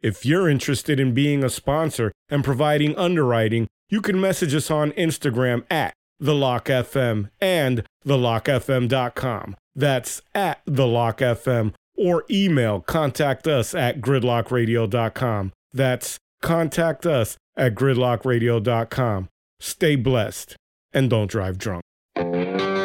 If you're interested in being a sponsor and providing underwriting, you can message us on Instagram at TheLockFM and TheLockFM.com. That's at TheLockFM, or email contact us at GridlockRadio.com. That's contact us at GridlockRadio.com. Stay blessed and don't drive drunk.